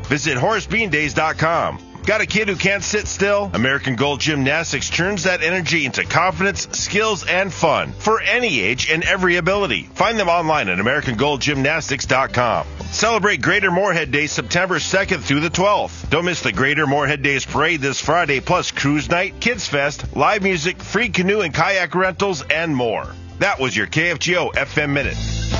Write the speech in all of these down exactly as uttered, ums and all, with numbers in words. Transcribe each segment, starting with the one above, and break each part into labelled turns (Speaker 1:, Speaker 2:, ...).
Speaker 1: Visit horace bean days dot com. Got a kid who can't sit still? American Gold Gymnastics turns that energy into confidence, skills, and fun for any age and every ability. Find them online at american gold gymnastics dot com. Celebrate Greater Moorhead Day September second through the twelfth. Don't miss the Greater Moorhead Days Parade this Friday, plus Cruise Night, Kids Fest, live music, free canoe and kayak rentals, and more. That was your K F G O F M Minute.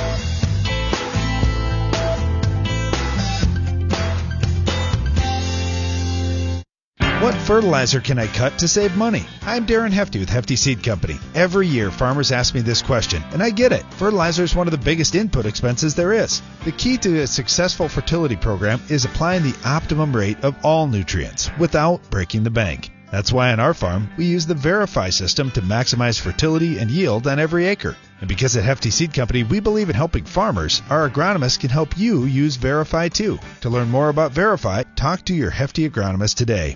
Speaker 2: What fertilizer can I cut to save money? I'm Darren Hefty with Hefty Seed Company. Every year, farmers ask me this question, and I get it. Fertilizer is one of the biggest input expenses there is. The key to a successful fertility program is applying the optimum rate of all nutrients without breaking the bank. That's why on our farm, we use the Verify system to maximize fertility and yield on every acre. And because at Hefty Seed Company, we believe in helping farmers, our agronomists can help you use Verify too. To learn more about Verify, talk to your Hefty agronomist today.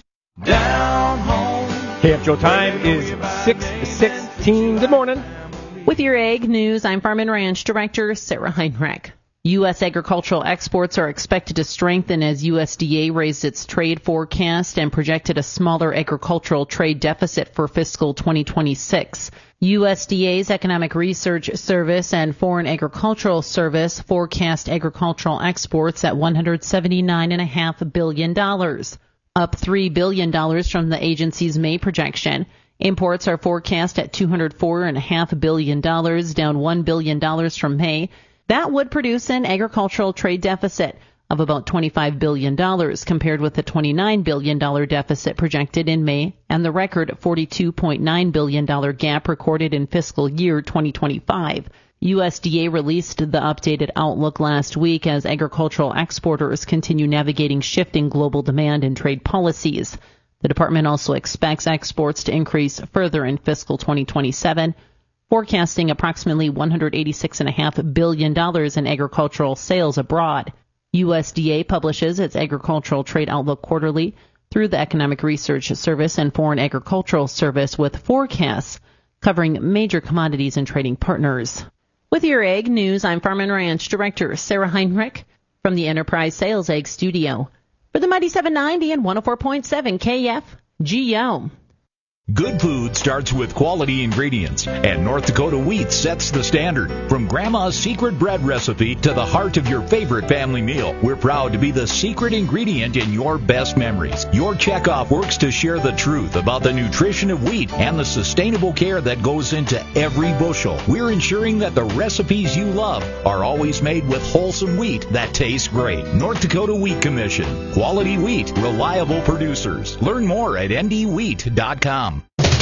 Speaker 3: Down home. K F G O time is six sixteen. Good morning.
Speaker 4: With your Ag News, I'm Farm and Ranch Director Sarah Heinrich. U S agricultural exports are expected to strengthen as U S D A raised its trade forecast and projected a smaller agricultural trade deficit for fiscal twenty twenty-six. U S D A's Economic Research Service and Foreign Agricultural Service forecast agricultural exports at one hundred seventy-nine point five billion dollars. Up three billion dollars from the agency's May projection. Imports are forecast at two hundred four point five billion dollars, down one billion dollars from May. That would produce an agricultural trade deficit of about twenty-five billion dollars compared with the twenty-nine billion dollars deficit projected in May and the record forty-two point nine billion dollars gap recorded in fiscal year twenty twenty-five. U S D A released the updated outlook last week as agricultural exporters continue navigating shifting global demand and trade policies. The department also expects exports to increase further in fiscal twenty twenty-seven, forecasting approximately one hundred eighty-six point five billion dollars in agricultural sales abroad. U S D A publishes its agricultural trade outlook quarterly through the Economic Research Service and Foreign Agricultural Service with forecasts covering major commodities and trading partners. With your Ag News, I'm Farm and Ranch Director Sarah Heinrich from the Enterprise Sales Ag Studio for the Mighty seven ninety and one oh four point seven K F G O.
Speaker 5: Good food starts with quality ingredients, and North Dakota Wheat sets the standard. From Grandma's secret bread recipe to the heart of your favorite family meal, we're proud to be the secret ingredient in your best memories. Your checkoff works to share the truth about the nutrition of wheat and the sustainable care that goes into every bushel. We're ensuring that the recipes you love are always made with wholesome wheat that tastes great. North Dakota Wheat Commission. Quality wheat, reliable producers. Learn more at n d wheat dot com.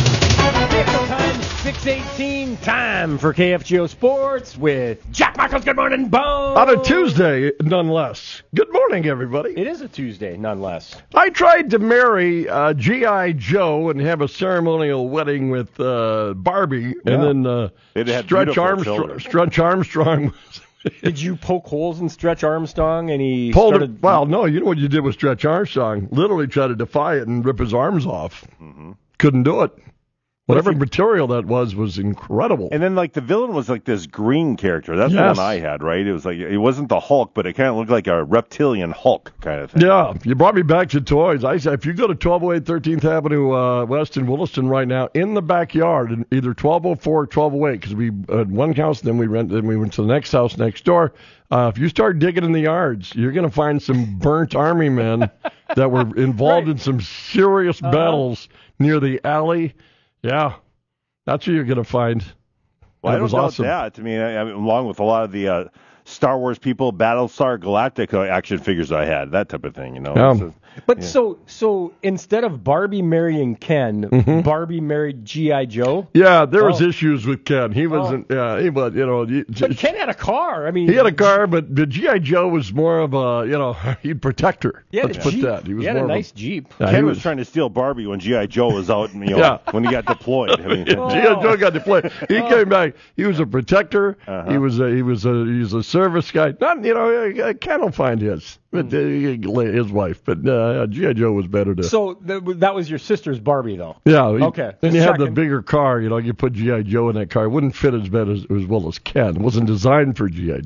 Speaker 3: Time six eighteen, time for K F G O Sports with Jack Michaels. Good morning, Bo.
Speaker 6: On a Tuesday, nonetheless. Good morning, everybody.
Speaker 3: It is a Tuesday, nonetheless.
Speaker 6: I tried to marry uh, G I. Joe and have a ceremonial wedding with uh, Barbie,
Speaker 3: Yeah.
Speaker 6: and then uh,
Speaker 7: It had
Speaker 6: Stretch
Speaker 7: beautiful
Speaker 6: Armstrong.
Speaker 7: children.
Speaker 6: Stretch Armstrong was
Speaker 3: Did you poke holes in Stretch Armstrong and he
Speaker 6: pulled
Speaker 3: started...
Speaker 6: it. Well, no, you know what you did with Stretch Armstrong? Literally tried to defy it and rip his arms off.
Speaker 7: Mm-hmm.
Speaker 6: Couldn't do it. Whatever material that was was incredible.
Speaker 7: And then, like, the villain was like this green character. That's
Speaker 6: Yes.
Speaker 7: the one I had, right? It was like, it wasn't the Hulk, but it kind of looked like a reptilian Hulk kind of thing.
Speaker 6: Yeah, you brought me back to toys. I said, if you go to twelve oh eight thirteenth Avenue uh, West in Williston right now, in the backyard, in either twelve oh four or twelve oh eight, because we had one house, then we rent, then we went to the next house next door. Uh, if you start digging in the yards, you're going to find some burnt army men that were involved
Speaker 3: Right.
Speaker 6: in some serious
Speaker 3: Uh-huh.
Speaker 6: battles near the alley. Yeah, that's what you're going to find.
Speaker 7: Well,
Speaker 6: That
Speaker 7: I don't
Speaker 6: was
Speaker 7: doubt
Speaker 6: awesome.
Speaker 7: that. I mean, I, I mean, along with a lot of the uh, Star Wars people, Battlestar Galactica action figures I had, that type of thing, you know.
Speaker 6: Yeah.
Speaker 7: So-
Speaker 3: But
Speaker 7: yeah.
Speaker 3: so so instead of Barbie marrying Ken,
Speaker 6: Mm-hmm.
Speaker 3: Barbie married G I. Joe?
Speaker 6: Yeah, there was
Speaker 3: Oh.
Speaker 6: issues with Ken. He wasn't. Yeah, he was. You know, he,
Speaker 3: But Ken had a car. I mean,
Speaker 6: he had a car, but the G I. Joe was more of a, you know, he'd protect her.
Speaker 3: He had
Speaker 6: Let's
Speaker 3: a
Speaker 6: put
Speaker 3: Jeep.
Speaker 6: that. He was
Speaker 3: He had
Speaker 6: more
Speaker 3: a
Speaker 6: of
Speaker 3: nice Jeep.
Speaker 6: Yeah,
Speaker 7: Ken
Speaker 6: he
Speaker 7: was,
Speaker 6: was
Speaker 7: trying to steal Barbie when G I. Joe was out, you know,
Speaker 6: Yeah.
Speaker 7: when he got deployed. I mean,
Speaker 3: Oh.
Speaker 6: G I. Joe got to play. He came back. He was a protector.
Speaker 7: Uh-huh.
Speaker 6: He was a he was a he was a service guy. Not you know, uh, Ken will find his, but uh, his wife. But uh, G I. Joe was better to.
Speaker 3: So th- that was your sister's Barbie, though.
Speaker 6: Yeah. He,
Speaker 3: Okay,
Speaker 6: Then
Speaker 3: just
Speaker 6: you have the
Speaker 3: checking.
Speaker 6: bigger car. You know, you put G I. Joe in that car. It wouldn't fit as bad as, as well as Ken. It wasn't designed for G I. Joe.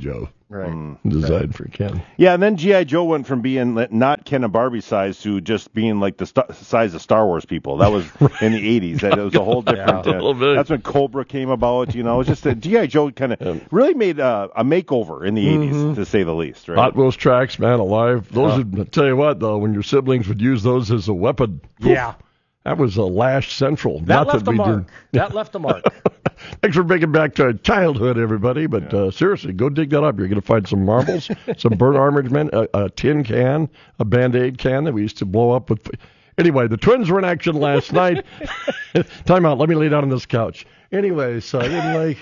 Speaker 3: Right.
Speaker 7: Mm.
Speaker 6: Designed for Ken.
Speaker 7: Yeah, and then G I. Joe went from being not Ken and Barbie size to just being like the st- size of Star Wars people. That was in the eighties. That was a whole different.
Speaker 6: Yeah, a little bit.
Speaker 7: That's when Cobra came about. You know, it was just that G I. Joe kind of really made uh, a makeover in the eighties,
Speaker 6: Mm-hmm.
Speaker 7: to say the least. Right.
Speaker 6: Hot Wheels tracks, man, alive. Those, would, I'll tell you what, though, when your siblings would use those as a weapon. Poof,
Speaker 3: Yeah.
Speaker 6: that was a lash central.
Speaker 3: That
Speaker 6: Not
Speaker 3: left
Speaker 6: that
Speaker 3: a
Speaker 6: we
Speaker 3: mark.
Speaker 6: did.
Speaker 3: That left a mark.
Speaker 6: Thanks for bringing back to childhood, everybody. But uh, seriously, go dig that up. You're going to find some marbles, some burnt orange men, a, a tin can, a Band-Aid can that we used to blow up with. Anyway, the Twins were in action last night. Time out. Let me lay down on this couch. Anyway, so I didn't like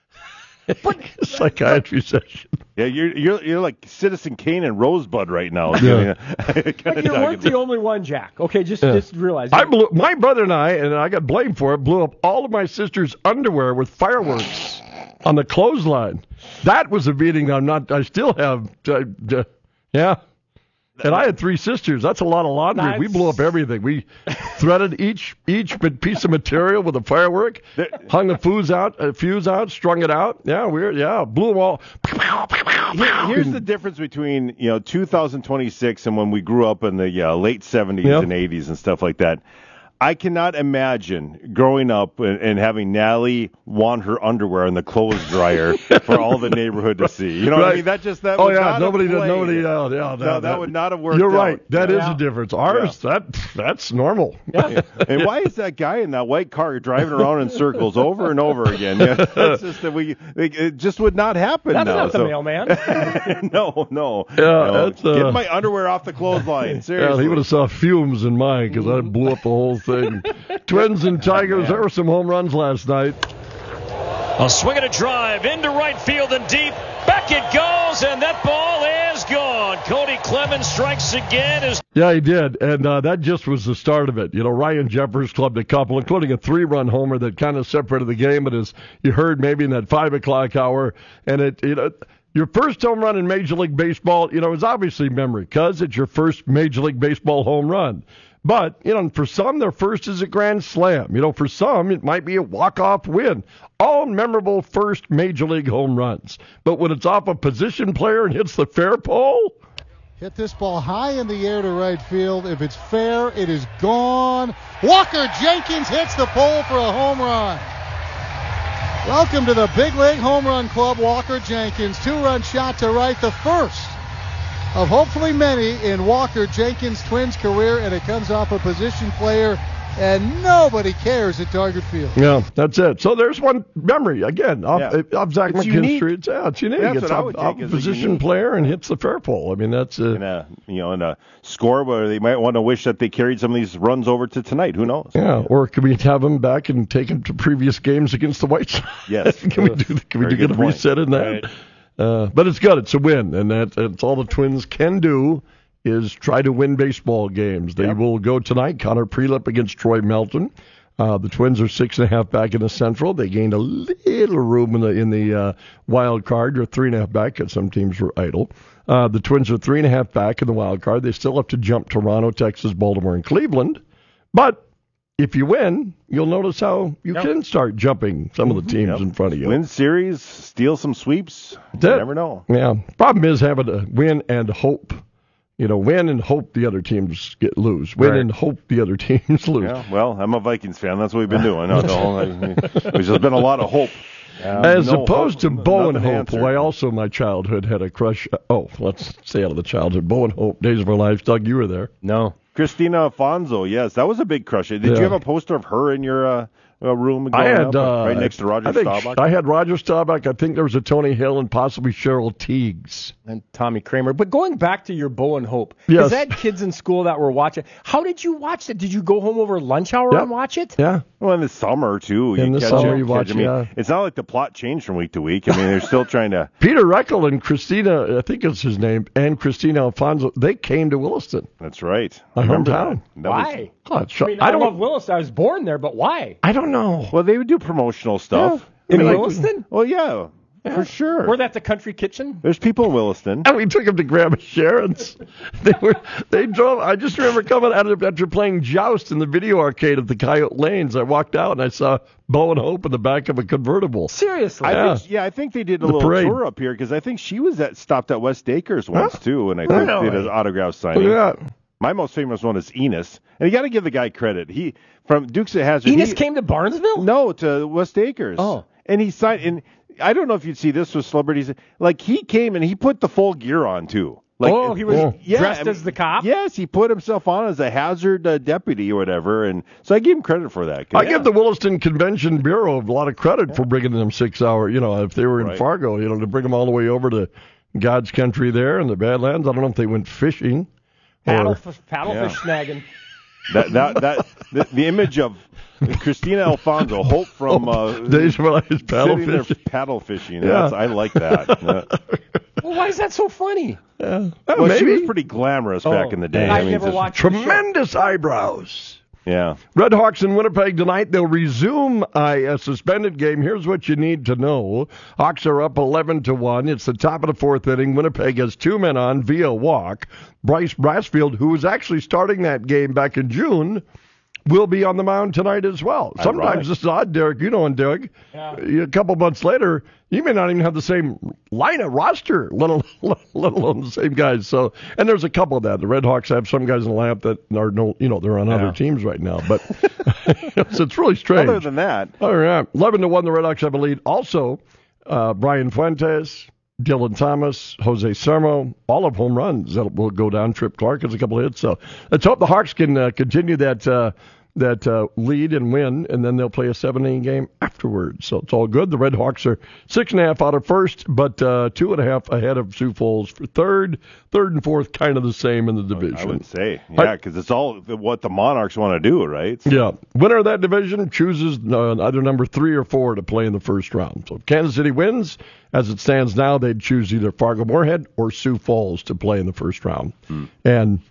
Speaker 6: psychiatry session.
Speaker 7: Yeah, you're you're you're like Citizen Kane and Rosebud right now.
Speaker 6: Yeah.
Speaker 3: But you weren't the only one, Jack. Okay, just
Speaker 6: Yeah.
Speaker 3: just realize.
Speaker 6: I blew, my brother and I, and I got blamed for it, blew up all of my sister's underwear with fireworks on the clothesline. That was a beating I'm not. I still have. Uh, uh, yeah. And I had three sisters. That's a lot of laundry.
Speaker 3: That's-
Speaker 6: We blew up everything. We threaded each each piece of material with a firework, hung the fuse out, a fuse out, strung it out. Yeah, we're yeah, blew them all.
Speaker 7: Here- here's the difference between you know two thousand twenty-six and when we grew up in the uh, late seventies
Speaker 6: Yep.
Speaker 7: and eighties and stuff like that. I cannot imagine growing up and, and having Natalie want her underwear in the clothes dryer for all the neighborhood to see. You know what I
Speaker 6: Right.
Speaker 7: mean? That just that.
Speaker 6: Oh
Speaker 7: would
Speaker 6: yeah,
Speaker 7: not
Speaker 6: nobody
Speaker 7: have
Speaker 6: did.
Speaker 7: played.
Speaker 6: Nobody. Uh, yeah, that,
Speaker 7: No, that would not have worked
Speaker 6: You're
Speaker 7: out.
Speaker 6: right. That is
Speaker 3: Yeah.
Speaker 6: a difference. Ours, that that's normal.
Speaker 7: And why is that guy in that white car driving around in circles over and over again? Yeah, that's just that we. It just would not happen
Speaker 3: That's
Speaker 7: now.
Speaker 3: not the
Speaker 7: so-
Speaker 3: mailman.
Speaker 7: no, no.
Speaker 6: Yeah,
Speaker 7: no.
Speaker 6: that's, uh,
Speaker 7: Get my underwear off the clothesline. Seriously.
Speaker 6: Yeah, he would have saw fumes in mine because I blew up the whole thing. Twins and Tigers, there were some home runs last night.
Speaker 8: A swing and a drive into right field and deep. Back it goes, and that ball is gone. Cody Clemens strikes again. As
Speaker 6: Yeah, he did, and uh, that just was the start of it. You know, Ryan Jeffers clubbed a couple, including a three-run homer that kind of separated the game. But as you heard, maybe in that five o'clock hour, and it, you know, your first home run in Major League Baseball, you know, is obviously memory because it's your first Major League Baseball home run. But, you know, for some, their first is a grand slam. You know, for some, it might be a walk-off win. All memorable first Major League home runs. But when it's off a position player and hits the fair pole,
Speaker 9: hit this ball high in the air to right field. If it's fair, it is gone. Walker Jenkins hits the pole for a home run. Welcome to the Big League Home Run Club, Walker Jenkins. Two-run shot to right, the first of hopefully many in Walker Jenkins' Twins career, and it comes off a position player, and nobody cares at Target Field.
Speaker 6: yeah, that's it. So there's one memory, again, off,
Speaker 7: Yeah.
Speaker 6: off Zach
Speaker 7: It's
Speaker 6: McKinstry.
Speaker 7: unique.
Speaker 6: It's, yeah, it's unique.
Speaker 7: That's
Speaker 6: it's
Speaker 7: what I
Speaker 6: off,
Speaker 7: would
Speaker 6: off
Speaker 7: take
Speaker 6: a
Speaker 7: as a
Speaker 6: position
Speaker 7: unique.
Speaker 6: player and hits the fair pole. I mean, that's... Uh,
Speaker 7: in a you know in a score where they might want to wish that they carried some of these runs over to tonight. Who knows?
Speaker 6: yeah, or can we have him back and take him to previous games against the White Sox?
Speaker 7: Yes.
Speaker 6: can we do? Can we
Speaker 7: Very
Speaker 6: do get
Speaker 7: good
Speaker 6: a
Speaker 7: point.
Speaker 6: reset in that?
Speaker 3: Right.
Speaker 6: Uh, but it's good. It's a win, and that, that's all the Twins can do is try to win baseball games. They
Speaker 7: Yep.
Speaker 6: will go tonight. Connor Prelip against Troy Melton. Uh, the Twins are six and a half back in the Central. They gained a little room in the in the uh, wild card. They're three and a half back because some teams were idle. Uh, the Twins are three and a half back in the wild card. They still have to jump Toronto, Texas, Baltimore, and Cleveland. But if you win, you'll notice how you
Speaker 3: Yep.
Speaker 6: can start jumping some of the teams
Speaker 7: Yep.
Speaker 6: in front of you.
Speaker 7: Win series, steal some sweeps. You
Speaker 6: That's it.
Speaker 7: never know.
Speaker 6: Yeah. Problem is having to win and hope. You know, win and hope the other teams get lose. Win
Speaker 3: Right.
Speaker 6: and hope the other teams lose.
Speaker 7: Yeah, well, I'm a Vikings fan. That's what we've been doing. No, no, there's just been a lot of hope.
Speaker 6: As
Speaker 7: No
Speaker 6: opposed
Speaker 7: hope,
Speaker 6: to Bo and
Speaker 7: nothing
Speaker 6: Hope,
Speaker 7: answered.
Speaker 6: who I also in my childhood had a crush. Oh, let's stay out of the childhood. Bo and Hope, Days of Our Lives. Doug, you were there.
Speaker 3: No.
Speaker 7: Christina Afonso, yes, that was a big crush. Did
Speaker 6: Yeah.
Speaker 7: you have a poster of her in your uh, uh, room
Speaker 6: I
Speaker 7: growing
Speaker 6: had
Speaker 7: up,
Speaker 6: uh,
Speaker 7: right next to Roger
Speaker 6: I think
Speaker 7: Staubach?
Speaker 6: I had Roger Staubach. I think there was a Tony Hill and possibly Cheryl Teagues.
Speaker 3: And Tommy Kramer. But going back to your Bo and Hope,
Speaker 6: Yes.
Speaker 3: is that kids in school that were watching? How did you watch it? Did you go home over lunch hour
Speaker 6: Yep.
Speaker 3: and watch it?
Speaker 6: Yeah.
Speaker 7: Well, in the summer too.
Speaker 6: In
Speaker 7: you
Speaker 6: the
Speaker 7: catch
Speaker 6: summer
Speaker 7: it,
Speaker 6: you
Speaker 7: catch
Speaker 6: watch
Speaker 7: it. I mean,
Speaker 6: yeah.
Speaker 7: it's not like the plot changed from week to week. I mean, they're still trying to.
Speaker 6: Peter Reckel and Christina, I think it's his name, and Christina Alfonso, they came to Williston,
Speaker 7: That's right.
Speaker 6: my
Speaker 7: Remember
Speaker 6: hometown.
Speaker 7: that? That was-
Speaker 3: Why?
Speaker 6: God,
Speaker 3: I mean, I, love Willis. I was born there, but why?
Speaker 6: I don't know.
Speaker 7: well, they would do promotional stuff.
Speaker 3: In
Speaker 7: I mean, like-
Speaker 3: Williston?
Speaker 7: Well, yeah. For sure.
Speaker 3: We're at the Country Kitchen.
Speaker 7: There's people in Williston.
Speaker 6: And we took them to Grandma Sharon's. They were they drove. I just remember coming out of, after playing Joust in the video arcade at the Coyote Lanes. I walked out and I saw Bo and Hope in the back of a convertible.
Speaker 3: Seriously?
Speaker 7: I
Speaker 6: Yeah.
Speaker 7: think, yeah, I think they did a
Speaker 6: The
Speaker 7: little
Speaker 6: parade.
Speaker 7: tour up here because I think she was at stopped at West Acres once
Speaker 6: Huh?
Speaker 7: too, and I think
Speaker 6: Really?
Speaker 7: did an autograph signing.
Speaker 6: Look at that.
Speaker 7: My most famous one is Enos, and you got to give the guy credit. He from Dukes of Hazzard.
Speaker 3: Enos
Speaker 7: he,
Speaker 3: came to Barnesville?
Speaker 7: No, to West Acres.
Speaker 3: Oh.
Speaker 7: And he signed. And I don't know if you'd see this with celebrities. Like he came and he put the full gear on too. Like,
Speaker 3: oh, he was
Speaker 6: Oh.
Speaker 7: yeah,
Speaker 3: dressed
Speaker 7: I mean,
Speaker 3: as the cop?
Speaker 7: Yes, he put himself on as a hazard uh, deputy or whatever, and so I give him credit for that.
Speaker 6: I give the Williston Convention Bureau a lot of credit for bringing them six hour. You know, if they were in
Speaker 7: Right.
Speaker 6: Fargo, you know, to bring them all the way over to God's country there in the Badlands. I don't know if they went fishing.
Speaker 3: Paddle,
Speaker 6: Or,
Speaker 3: paddlefish snagging.
Speaker 7: that that that the, the image of Christina Alfonso, Hope from uh,
Speaker 6: days when I was paddle
Speaker 7: sitting there
Speaker 6: fishing.
Speaker 7: paddle fishing.
Speaker 6: Yeah.
Speaker 7: That's, I like that. Yeah.
Speaker 3: Well, why is that so funny?
Speaker 6: Yeah.
Speaker 7: Well,
Speaker 6: maybe.
Speaker 7: she was pretty glamorous back
Speaker 3: Oh,
Speaker 7: in the day.
Speaker 3: I
Speaker 7: I mean,
Speaker 3: never
Speaker 7: just-
Speaker 3: watched the show.
Speaker 6: Tremendous eyebrows.
Speaker 7: Yeah.
Speaker 6: Red Hawks in Winnipeg tonight. They'll resume uh, a suspended game. Here's what you need to know. Hawks are up eleven to one. It's the top of the fourth inning. Winnipeg has two men on via walk. Bryce Brassfield, who was actually starting that game back in June, will be on the mound tonight as well. Sometimes
Speaker 7: Ironic.
Speaker 6: this is odd, Derek. You know, and Derek,
Speaker 3: Yeah.
Speaker 6: a couple months later, you may not even have the same lineup roster, let alone, let alone the same guys. So, and there's a couple of that. The Red Hawks have some guys in the lineup that are no, you know, they're on
Speaker 7: Yeah.
Speaker 6: other teams right now. But so it's really strange.
Speaker 7: Other than that,
Speaker 6: All right, eleven to one, the Red Hawks have a lead. Also, uh, Brian Fuentes, Dylan Thomas, Jose Sermo, all of home runs that will go down. Trip Clark has a couple of hits. So let's hope the Hawks can uh, continue that uh, that uh, lead and win, and then they'll play a seven-inning game afterwards. So it's all good. The Red Hawks are six and a half out of first, but uh, two and a half ahead of Sioux Falls for third. Third and fourth, kind of the same in the division.
Speaker 7: I would say, yeah, because it's all what the Monarchs want to do, right? So-
Speaker 6: Yeah. Winner of that division chooses uh, either number three or four to play in the first round. So if Kansas City wins, as it stands now, they'd choose either Fargo-Moorhead or Sioux Falls to play in the first round.
Speaker 7: Hmm.
Speaker 6: And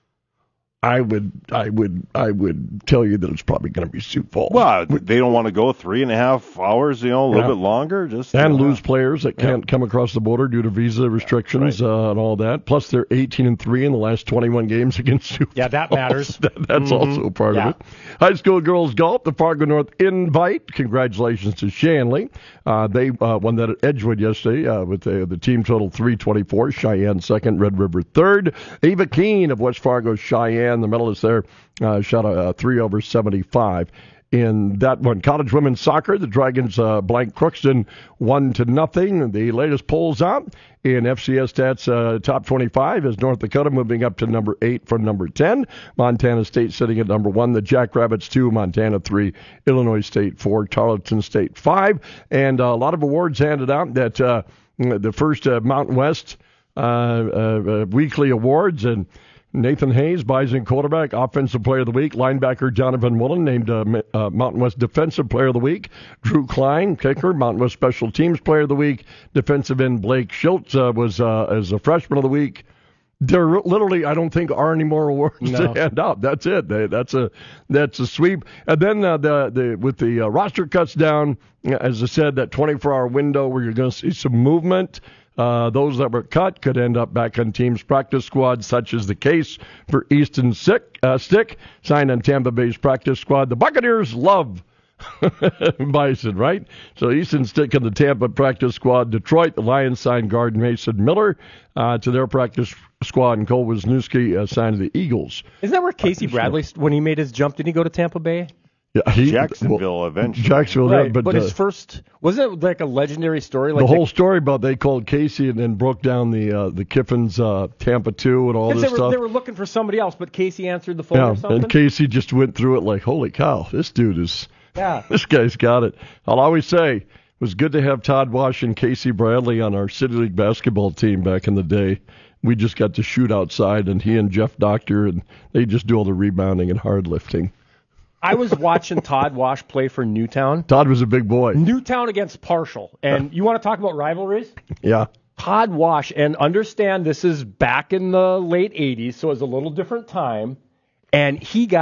Speaker 6: I would, I would, I would tell you that it's probably going to be Sioux Falls.
Speaker 7: Well, they don't want to go three and a half hours, you know, a little
Speaker 6: Yeah.
Speaker 7: bit longer, just
Speaker 6: and
Speaker 7: uh,
Speaker 6: lose players that can't come across the border due to visa restrictions uh, and all that. Plus, they're eighteen and three in the last twenty-one games against Sioux
Speaker 3: Yeah, that
Speaker 6: Falls.
Speaker 3: matters.
Speaker 6: That, that's also part
Speaker 3: Yeah.
Speaker 6: of it. High school girls golf, the Fargo North Invite. Congratulations to Shanley. Uh, they uh, won that at Edgewood yesterday uh, with the, the team total three twenty-four. Cheyenne second, Red River third. Ava Keene of West Fargo, Cheyenne, the medalist there, uh, shot a, a three over seventy-five. In that one, college women's soccer, the Dragons uh, blank Crookston one to nothing. The latest polls out in F C S Stats uh, top twenty-five is North Dakota moving up to number eight from number ten. Montana State sitting at number one. The Jackrabbits two, Montana three, Illinois State four, Tarleton State five, and uh, a lot of awards handed out. That uh, the first uh, Mountain West uh, uh, uh, weekly awards and. Nathan Hayes, Bison quarterback, Offensive Player of the Week. Linebacker Jonathan Woolen named uh, uh, Mountain West Defensive Player of the Week. Drew Klein, kicker, Mountain West Special Teams Player of the Week. Defensive end Blake Schultz uh, was uh, as a Freshman of the Week. There literally, I don't think, are any more awards
Speaker 3: No.
Speaker 6: to hand out. That's it. They, that's a that's a sweep. And then uh, the the with the uh, roster cuts down, as I said, that twenty-four hour window where you're going to see some movement. Uh, those that were cut could end up back on teams' practice squad, such as the case for Easton Stick, uh, Stick signed on Tampa Bay's practice squad. The Buccaneers love Bison, right? So Easton Stick in the Tampa practice squad. Detroit, the Lions signed guard Mason Miller uh, to their practice squad, and Cole Wisniewski uh, signed to the Eagles.
Speaker 3: Isn't that where Casey Bradley, when he made his jump, didn't he go to Tampa Bay?
Speaker 6: Yeah, he,
Speaker 7: Jacksonville
Speaker 6: well,
Speaker 7: eventually.
Speaker 6: Jacksonville,
Speaker 3: Right,
Speaker 6: but,
Speaker 3: but
Speaker 6: uh,
Speaker 3: his first, wasn't it like a legendary story? Like
Speaker 6: the whole story about they called Casey and then broke down the uh, the Kiffin's uh, Tampa two and all
Speaker 3: Because
Speaker 6: this
Speaker 3: they were,
Speaker 6: stuff.
Speaker 3: they were looking for somebody else, but Casey answered the phone
Speaker 6: Yeah,
Speaker 3: or something.
Speaker 6: and Casey just went through it like, holy cow, this dude is,
Speaker 3: Yeah.
Speaker 6: this guy's got it. I'll always say, it was good to have Todd Wash and Casey Bradley on our City League basketball team back in the day. We just got to shoot outside, and he and Jeff Doctor, and they just do all the rebounding and hard lifting.
Speaker 3: I was watching Todd Wash play for Newtown.
Speaker 6: Todd was a big boy.
Speaker 3: Newtown against Partial. And you want to talk about rivalries?
Speaker 6: Yeah.
Speaker 3: Todd Wash, and understand this is back in the late eighties, so it's a little different time. And he got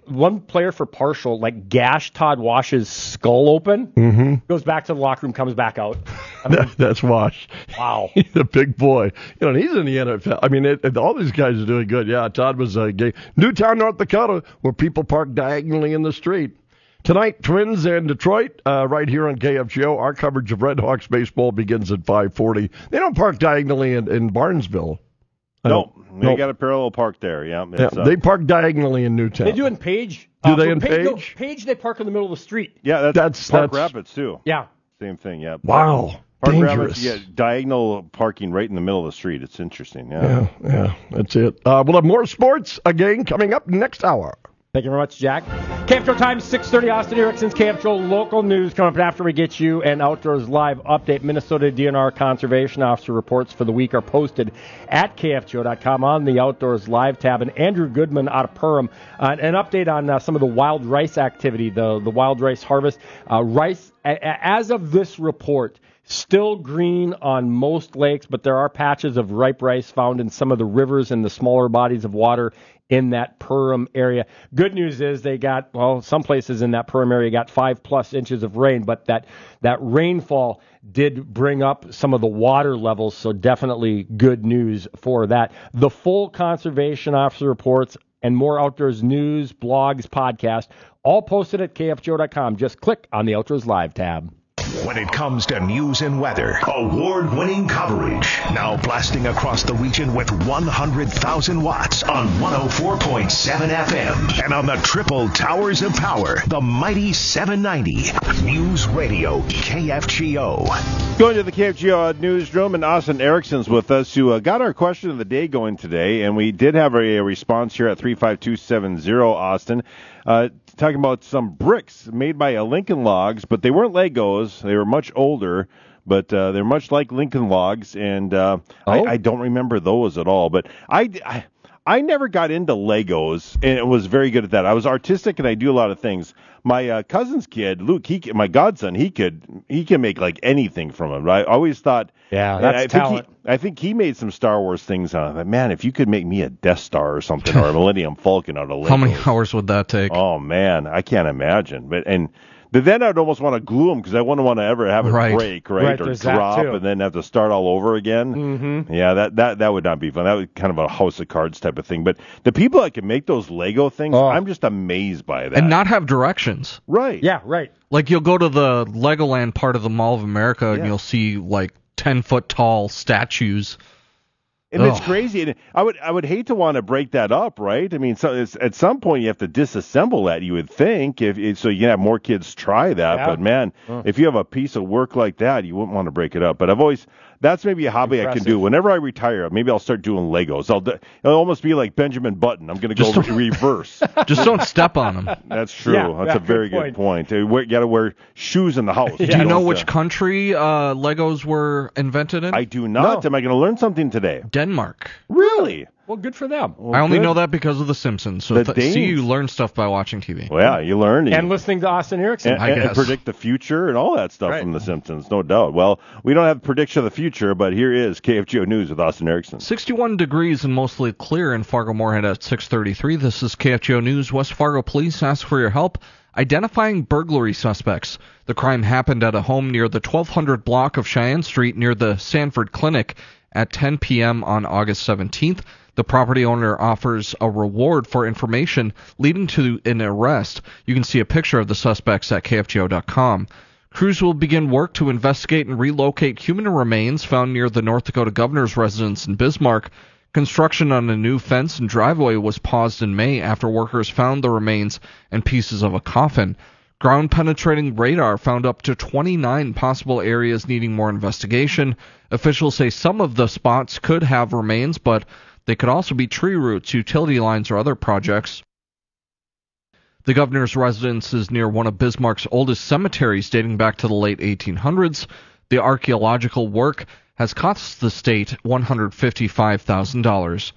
Speaker 3: one player for Partial, like, gashed Todd Wash's skull open,
Speaker 6: mm-hmm.
Speaker 3: goes back to the locker room, comes back out. I mean,
Speaker 6: that, that's Wash.
Speaker 3: Wow.
Speaker 6: He's a big boy. You know, he's in the N F L. I mean, it, it, all these guys are doing good. Yeah, Todd was a gay. Newtown, North Dakota, where people park diagonally in the street. Tonight, Twins and Detroit, uh, right here on K F G O. Our coverage of Red Hawks baseball begins at five forty. They don't park diagonally in, in Barnesville.
Speaker 7: No, they
Speaker 6: nope.
Speaker 7: got a parallel park there. Yeah,
Speaker 6: yeah
Speaker 7: uh,
Speaker 6: they park diagonally in Newtown.
Speaker 3: They do in Page.
Speaker 6: Do
Speaker 3: uh,
Speaker 6: they
Speaker 3: so
Speaker 6: in
Speaker 3: Page? No,
Speaker 6: Page?
Speaker 3: Page, they park in the middle of the street.
Speaker 7: Yeah, that's,
Speaker 6: that's
Speaker 7: Park
Speaker 6: that's,
Speaker 7: Rapids too.
Speaker 3: Yeah,
Speaker 7: same thing. Yeah.
Speaker 6: Wow,
Speaker 7: Park
Speaker 6: dangerous.
Speaker 7: Rapids, yeah, diagonal parking right in the middle of the street. It's interesting. Yeah,
Speaker 6: yeah, yeah that's it. Uh, we'll have more sports again coming up next hour.
Speaker 3: Thank you very much, Jack. K F G O time, six thirty, Austin Erickson's K F G O local news coming up after we get you an Outdoors Live update. Minnesota D N R Conservation Officer reports for the week are posted at K F G O dot com on the Outdoors Live tab. And Andrew Goodman out of Perham, uh, an update on uh, some of the wild rice activity, the, the wild rice harvest. Uh, rice, a, a, as of this report, still green on most lakes, but there are patches of ripe rice found in some of the rivers and the smaller bodies of water in that Perham area. Good news is they got, well, some places in that Perham area got five plus inches of rain, but that, that rainfall did bring up some of the water levels, so definitely good news for that. The full Conservation Officer reports and more outdoors news, blogs, podcasts, all posted at K F G O dot com. Just click on the Outdoors Live tab.
Speaker 10: When it comes to news and weather, award-winning coverage. Now blasting across the region with one hundred thousand watts on one oh four point seven F M. And on the triple towers of power, the mighty seven ninety. News Radio K F G O.
Speaker 7: Going to the K F G O newsroom, and Austin Erickson's with us, who uh, got our question of the day going today. And we did have a, a response here at three five two seven zero, Austin. Uh, talking about some bricks made by uh, Lincoln Logs, but they weren't Legos. They were much older, but uh, they're much like Lincoln Logs, and uh, oh. I, I don't remember those at all. But I, I, I never got into Legos, and it was very good at that. I was artistic, and I do a lot of things. My uh, cousin's kid, Luke, he, my godson, he could he can make like anything from it. I always thought,
Speaker 3: yeah, that's
Speaker 7: I
Speaker 3: talent.
Speaker 7: Think he, I think he made some Star Wars things on it. But man, if you could make me a Death Star or something, or a Millennium Falcon out of Legos.
Speaker 11: How many hours would that take?
Speaker 7: Oh man, I can't imagine. But and. But then I'd almost want to glue them because I wouldn't want to ever have it
Speaker 11: right.
Speaker 7: break, right,
Speaker 3: right
Speaker 7: or drop, and then have to start all over again.
Speaker 3: Mm-hmm.
Speaker 7: Yeah, that, that that would not be fun. That was kind of a House of Cards type of thing. But the people that can make those Lego things, oh. I'm just amazed by that.
Speaker 11: And not have directions.
Speaker 7: Right.
Speaker 3: Yeah, right.
Speaker 11: Like you'll go to the Legoland part of the Mall of America,
Speaker 7: yeah.
Speaker 11: and you'll see like ten foot tall statues.
Speaker 7: And it's crazy. And I would I would hate to want to break that up, right? I mean, so it's, at some point you have to disassemble that, you would think, if, if so you can have more kids try that. Yeah. But, man, oh. if you have a piece of work like that, you wouldn't want to break it up. But I've always – that's maybe a hobby Impressive. I can do. Whenever I retire, maybe I'll start doing Legos. I'll do, it'll almost be like Benjamin Button. I'm going to go re- reverse.
Speaker 11: Just don't step on them.
Speaker 7: That's true. Yeah, that's yeah, a very good point. Good point. You got to wear shoes in the house.
Speaker 11: Yeah. Do you know which uh, country uh, Legos were invented in?
Speaker 7: I do not. No. Am I going to learn something today?
Speaker 11: Denmark.
Speaker 7: Really?
Speaker 3: Well, good for them.
Speaker 11: Well, I only good. know that because of The Simpsons. So
Speaker 7: the
Speaker 11: th- see, you learn stuff by watching T V.
Speaker 7: Well, yeah, you learn.
Speaker 3: And,
Speaker 7: and
Speaker 3: you, listening to Austin Erickson.
Speaker 7: And,
Speaker 11: I
Speaker 7: and,
Speaker 11: guess.
Speaker 7: and predict the future and all that stuff right. from The Simpsons, no doubt. Well, we don't have prediction of the future, but here is K F G O News with Austin Erickson.
Speaker 11: sixty-one degrees and mostly clear in Fargo-Moorhead at six thirty-three. This is K F G O News. West Fargo Police ask for your help identifying burglary suspects. The crime happened at a home near the twelve hundred block of Cheyenne Street near the Sanford Clinic at ten p.m. on August seventeenth. The property owner offers a reward for information leading to an arrest. You can see a picture of the suspects at K F G O dot com. Crews will begin work to investigate and relocate human remains found near the North Dakota governor's residence in Bismarck. Construction on a new fence and driveway was paused in May after workers found the remains and pieces of a coffin. Ground-penetrating radar found up to twenty-nine possible areas needing more investigation. Officials say some of the spots could have remains, but they could also be tree roots, utility lines, or other projects. The governor's residence is near one of Bismarck's oldest cemeteries dating back to the late eighteen hundreds. The archaeological work has cost the state one hundred fifty-five thousand dollars.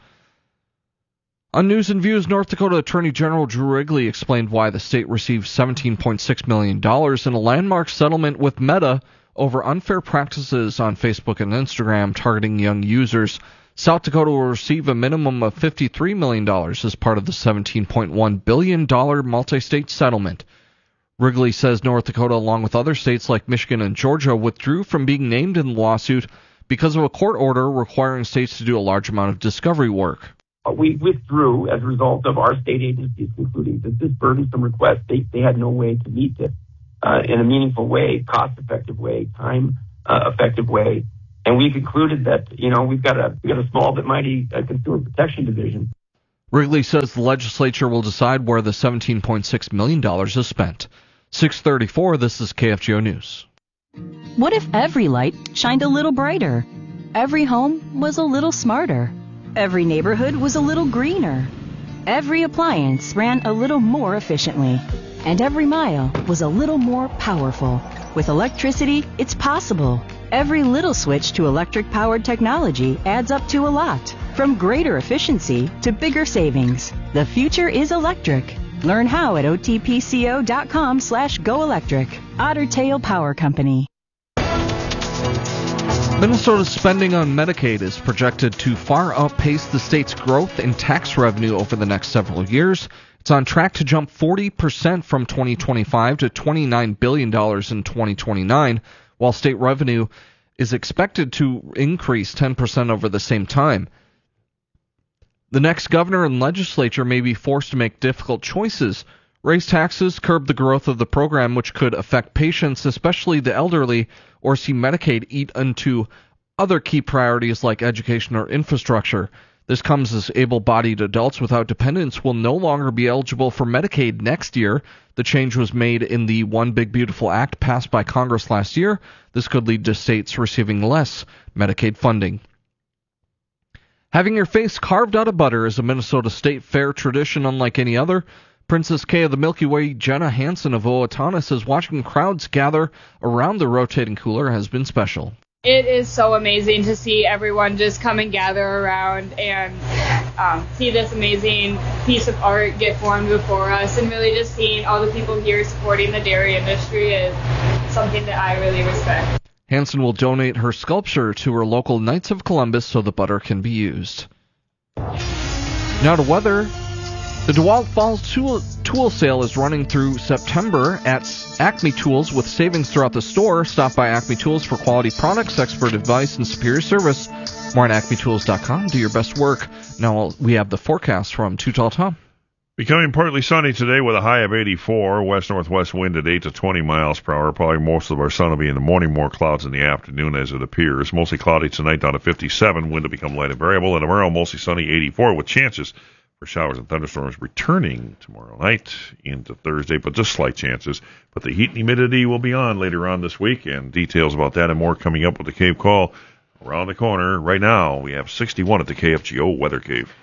Speaker 11: On News and Views, North Dakota Attorney General Drew Wrigley explained why the state received seventeen point six million dollars in a landmark settlement with Meta over unfair practices on Facebook and Instagram targeting young users. South Dakota will receive a minimum of fifty-three million dollars as part of the seventeen point one billion dollars multi-state settlement. Wrigley says North Dakota, along with other states like Michigan and Georgia, withdrew from being named in the lawsuit because of a court order requiring states to do a large amount of discovery work.
Speaker 12: We withdrew as a result of our state agencies concluding that this burdensome request, they, they had no way to meet it uh, in a meaningful way, cost-effective way, time-effective uh, way. And we concluded that, you know, we've got a, we've got a small but mighty uh, consumer protection division.
Speaker 11: Wrigley says the legislature will decide where the seventeen point six million dollars is spent. six thirty-four, this is K F G O News.
Speaker 13: What if every light shined a little brighter? Every home was a little smarter. Every neighborhood was a little greener. Every appliance ran a little more efficiently. And every mile was a little more powerful. With electricity, it's possible. Every little switch to electric-powered technology adds up to a lot. From greater efficiency to bigger savings. The future is electric. Learn how at otpco.com slash go electric. Otter Tail Power Company.
Speaker 11: Minnesota's spending on Medicaid is projected to far outpace the state's growth in tax revenue over the next several years. It's on track to jump forty percent from twenty twenty-five to twenty-nine billion dollars in twenty twenty-nine, while state revenue is expected to increase ten percent over the same time. The next governor and legislature may be forced to make difficult choices. Raise taxes, curb the growth of the program, which could affect patients, especially the elderly, or see Medicaid eat into other key priorities like education or infrastructure. This comes as able-bodied adults without dependents will no longer be eligible for Medicaid next year. The change was made in the One Big Beautiful Act passed by Congress last year. This could lead to states receiving less Medicaid funding. Having your face carved out of butter is a Minnesota State Fair tradition unlike any other. Princess K of the Milky Way, Jenna Hansen of Owatonna, says watching crowds gather around the rotating cooler has been special.
Speaker 14: It is so amazing to see everyone just come and gather around and um, see this amazing piece of art get formed before us, and really just seeing all the people here supporting the dairy industry is something that I really respect.
Speaker 11: Hansen will donate her sculpture to her local Knights of Columbus so the butter can be used. Now to weather. The DeWalt Fall tool, tool sale is running through September at Acme Tools with savings throughout the store. Stop by Acme Tools for quality products, expert advice, and superior service. More on acme tools dot com. Do your best work. Now we have the forecast from Too Tall Tom.
Speaker 15: Becoming partly sunny today with a high of eighty-four. West-northwest wind at eight to twenty miles per hour. Probably most of our sun will be in the morning, more clouds in the afternoon as it appears. Mostly cloudy tonight down to fifty-seven. Wind will become light and variable. And tomorrow mostly sunny, eighty-four with chances for showers and thunderstorms returning tomorrow night into Thursday, but just slight chances. But the heat and humidity will be on later on this week, and details about that and more coming up with the Cave Call around the corner. Right now, we have sixty-one at the K F G O Weather Cave.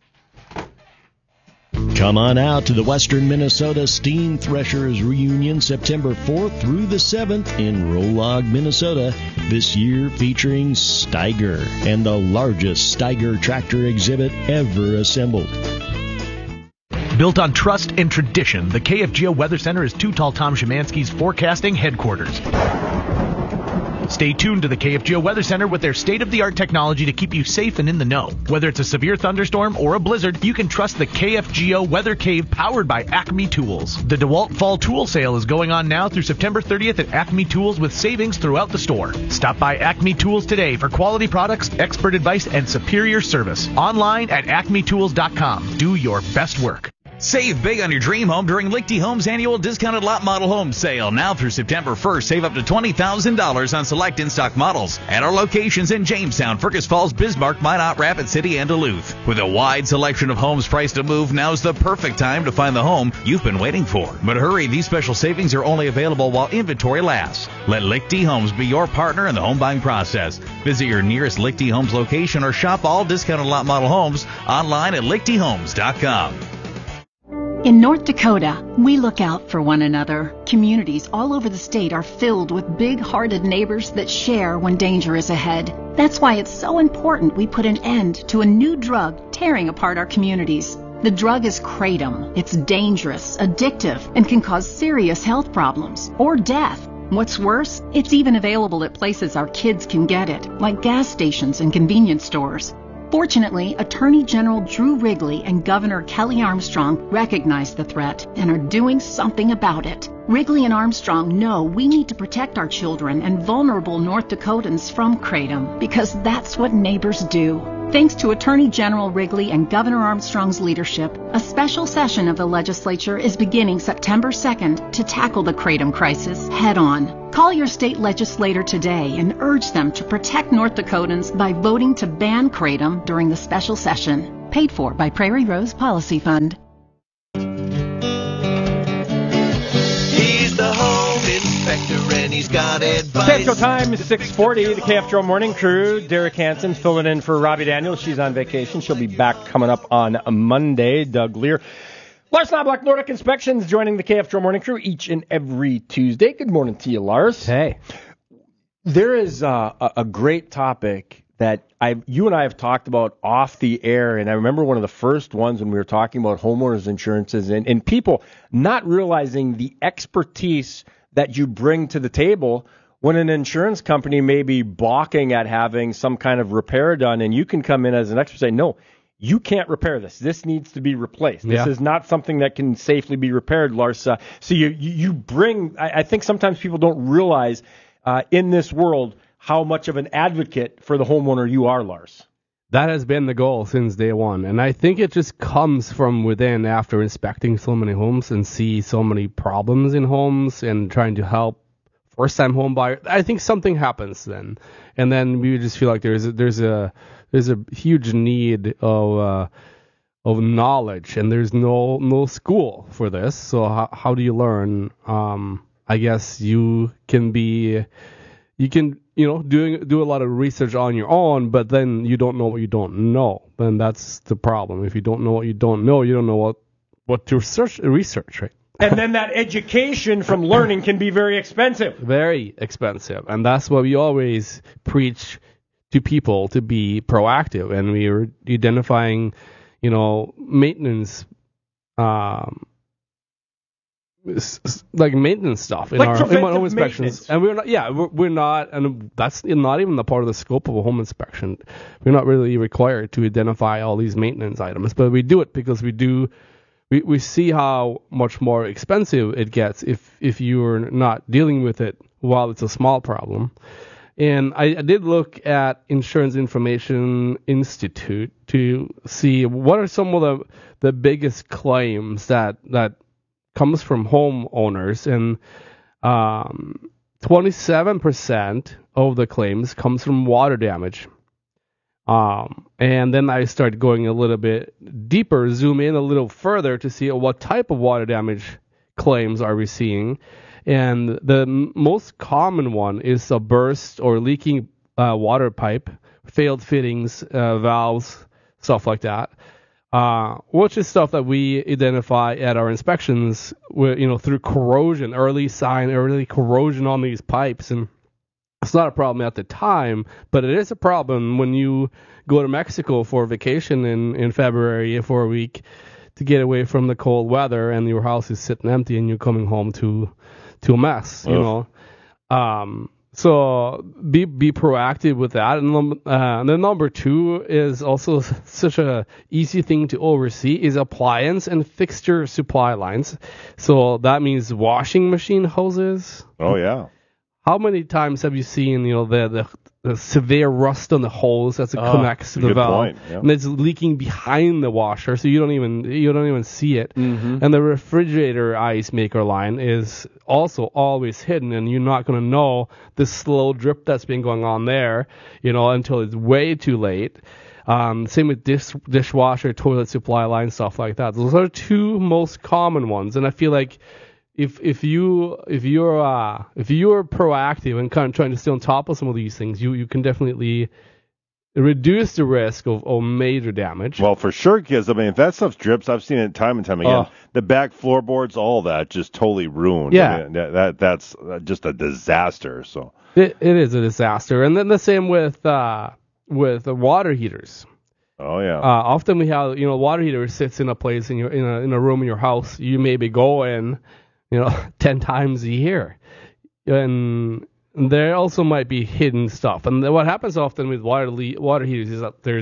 Speaker 16: Come on out to the Western Minnesota Steam Threshers Reunion September fourth through the seventh in Rolog, Minnesota. This year featuring Steiger and the largest Steiger tractor exhibit ever assembled.
Speaker 17: Built on trust and tradition, the K F G O Weather Center is Too Tall Tom Szymanski's forecasting headquarters. Stay tuned to the K F G O Weather Center with their state-of-the-art technology to keep you safe and in the know. Whether it's a severe thunderstorm or a blizzard, you can trust the K F G O Weather Cave powered by Acme Tools. The DeWalt Fall Tool Sale is going on now through September thirtieth at Acme Tools with savings throughout the store. Stop by Acme Tools today for quality products, expert advice, and superior service. Online at acme tools dot com. Do your best work.
Speaker 18: Save big on your dream home during Lichty Homes annual discounted lot model home sale. Now through September first, save up to twenty thousand dollars on select in-stock models at our locations in Jamestown, Fergus Falls, Bismarck, Minot, Rapid City, and Duluth. With a wide selection of homes priced to move, now's the perfect time to find the home you've been waiting for. But hurry, these special savings are only available while inventory lasts. Let Lichty Homes be your partner in the home buying process. Visit your nearest Lichty Homes location or shop all discounted lot model homes online at lichty homes dot com.
Speaker 19: In North Dakota, we look out for one another. Communities all over the state are filled with big-hearted neighbors that share when danger is ahead. That's why it's so important we put an end to a new drug tearing apart our communities. The drug is kratom. It's dangerous, addictive, and can cause serious health problems or death. What's worse, it's even available at places our kids can get it, like gas stations and convenience stores. Fortunately, Attorney General Drew Wrigley and Governor Kelly Armstrong recognized the threat and are doing something about it. Wrigley and Armstrong know we need to protect our children and vulnerable North Dakotans from kratom, because that's what neighbors do. Thanks to Attorney General Wrigley and Governor Armstrong's leadership, a special session of the legislature is beginning September second to tackle the kratom crisis head on. Call your state legislator today and urge them to protect North Dakotans by voting to ban kratom during the special session. Paid for by Prairie Rose Policy Fund.
Speaker 20: He's the home inspector and he's got advice.
Speaker 3: K F J O time is six forty. The K F J O Morning Crew. Derek Hansen filling in for Robbie Daniels. She's on vacation. She'll be back coming up on Monday. Doug Lear. Lars Knobloch, Nordic Inspections, joining the K F J O Morning Crew each and every Tuesday. Good morning to you, Lars.
Speaker 21: Hey. There is uh, a, a great topic that I, you and I have talked about off the air, and I remember one of the first ones when we were talking about homeowners insurances and, and people not realizing the expertise that you bring to the table when an insurance company may be balking at having some kind of repair done, and you can come in as an expert and say, no, you can't repair this. This needs to be replaced. This Yeah. is not something that can safely be repaired, Lars. Uh, so you, you you bring, I, I think sometimes people don't realize uh, in this world how much of an advocate for the homeowner you are, Lars.
Speaker 22: That has been the goal since day one. And I think it just comes from within after inspecting so many homes and see so many problems in homes and trying to help first-time home buyer. I think something happens then. And then we just feel like there's a, there's a there's a huge need of uh, of knowledge, and there's no no school for this. So how, how do you learn? Um, I guess you can be you can you know doing do a lot of research on your own, but then you don't know what you don't know. Then that's the problem. If you don't know what you don't know, you don't know what what to research research, right?
Speaker 3: And then that education from learning can be very expensive.
Speaker 22: Very expensive. And that's what we always preach to people, to be proactive. And we are identifying, you know, maintenance, um, like maintenance stuff in
Speaker 3: like
Speaker 22: our, in our home
Speaker 3: preventive
Speaker 22: inspections.
Speaker 3: maintenance.
Speaker 22: And we're not, yeah, we're, we're not, and that's not even the part of the scope of a home inspection. We're not really required to identify all these maintenance items, but we do it because we do. We we see how much more expensive it gets if, if you're not dealing with it while it's a small problem. And I, I did look at Insurance Information Institute to see what are some of the, the biggest claims that, that comes from homeowners. And um, twenty-seven percent of the claims comes from water damage. Um, and then I started going a little bit deeper, zoom in a little further to see what type of water damage claims are we seeing. And the m- most common one is a burst or leaking uh, water pipe, failed fittings, uh, valves, stuff like that, uh, which is stuff that we identify at our inspections, with, you know, through corrosion, early sign, early corrosion on these pipes. And it's not a problem at the time, but it is a problem when you go to Mexico for vacation in, in February for a week to get away from the cold weather, and your house is sitting empty and you're coming home to to a mess, you
Speaker 23: Ugh.
Speaker 22: know. Um, so be be proactive with that. And, num- uh, and then number two is also such a easy thing to oversee is appliance and fixture supply lines. So that means washing machine hoses.
Speaker 7: Oh, yeah.
Speaker 22: How many times have you seen, you know, the the, the severe rust on the hose as it
Speaker 7: Oh,
Speaker 22: connects to the
Speaker 7: good
Speaker 22: valve,
Speaker 7: point, yeah.
Speaker 22: and it's leaking behind the washer, so you don't even you don't even see it.
Speaker 21: Mm-hmm.
Speaker 22: And the refrigerator ice maker line is also always hidden, and you're not going to know the slow drip that's been going on there, you know, until it's way too late. Um, same with dish, dishwasher, toilet supply line, stuff like that. Those are two most common ones, and I feel like. If if you if you're uh, if you're proactive and kind of trying to stay on top of some of these things, you, you can definitely reduce the risk of, of major damage.
Speaker 7: Well, for sure, because I mean, if that stuff drips, I've seen it time and time again.
Speaker 22: Oh.
Speaker 7: The back floorboards, all that, just totally ruined.
Speaker 22: Yeah.
Speaker 7: I mean, that, that that's just a disaster. So
Speaker 22: It it is a disaster, and then the same with uh, with the water heaters.
Speaker 7: Oh yeah.
Speaker 22: Uh, often we have you know water heater sits in a place in your in a in a room in your house. You maybe go in. You know, ten times a year. And there also might be hidden stuff. And what happens often with water le- water heaters is that there's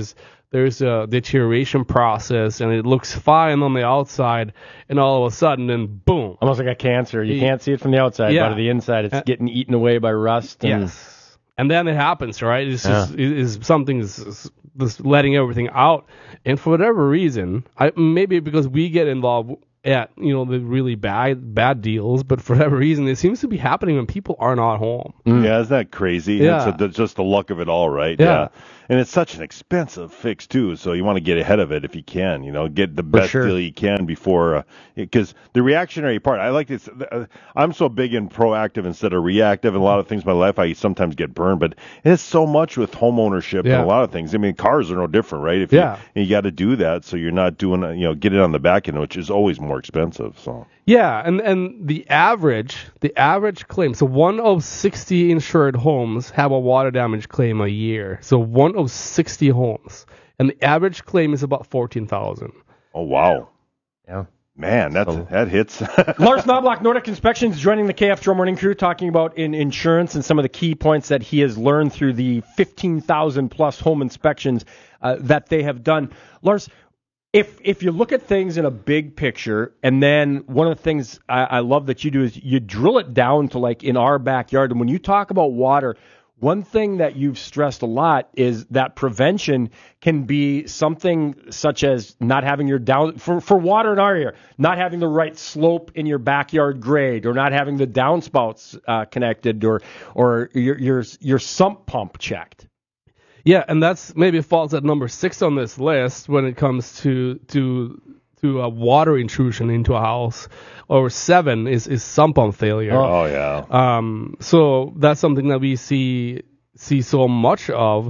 Speaker 22: there's a deterioration process, and it looks fine on the outside, and all of a sudden, then boom.
Speaker 3: Almost like a cancer. You can't see it from the outside,
Speaker 22: Yeah.
Speaker 3: but on the inside, it's
Speaker 22: Uh,
Speaker 3: getting eaten away by rust. And,
Speaker 22: Yes. And then it happens, right? It's just
Speaker 3: Yeah.
Speaker 22: it is something is just letting everything out, and for whatever reason, I maybe because we get involved at you know the really bad bad deals, but for whatever reason, it seems to be happening when people are not home.
Speaker 7: Yeah, isn't that crazy?
Speaker 22: Yeah.
Speaker 7: It's a, just the luck of it all, right?
Speaker 22: Yeah.
Speaker 7: And it's such an expensive fix, too, so you want to get ahead of it if you can, you know, get the best
Speaker 3: sure.
Speaker 7: deal you can before, because uh, the reactionary part, I like this, uh, I'm so big in proactive instead of reactive. In a lot of things in my life, I sometimes get burned, but it's so much with home ownership
Speaker 22: Yeah.
Speaker 7: and a lot of things. I mean, cars are no different, right? If
Speaker 22: Yeah.
Speaker 7: You, you got to do that, so you're not doing, uh, you know, get it on the back end, which is always more expensive, so.
Speaker 22: Yeah, and, and the average the average claim, so one of sixty insured homes have a water damage claim a year. So one of sixty homes, and the average claim is about fourteen thousand.
Speaker 7: Oh wow.
Speaker 3: Yeah.
Speaker 7: Man, that that hits.
Speaker 3: Lars Knobloch, Nordic Inspections, joining the K F Joe Morning Crew, talking about in insurance and some of the key points that he has learned through the fifteen thousand plus home inspections uh, that they have done. Lars, if if you look at things in a big picture, and then one of the things I, I love that you do is you drill it down to like in our backyard. And when you talk about water, one thing that you've stressed a lot is that prevention can be something such as not having your down for, for water in our area, not having the right slope in your backyard grade, or not having the downspouts uh, connected, or or your your your sump pump checked.
Speaker 22: Yeah, and that's maybe falls at number six on this list when it comes to to to a water intrusion into a house. Or seven is, is sump pump failure.
Speaker 7: Oh, yeah.
Speaker 22: Um, so that's something that we see see so much of